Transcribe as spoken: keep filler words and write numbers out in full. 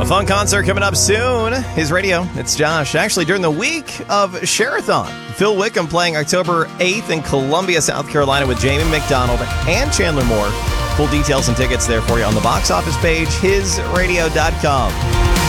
A fun concert coming up soon. His radio, it's Josh. Actually, during the week of Share-a-thon, Phil Wickham playing October eighth in Columbia, South Carolina with Jamie McDonald and Chandler Moore. Full details and tickets there for you on the box office page, his radio dot com.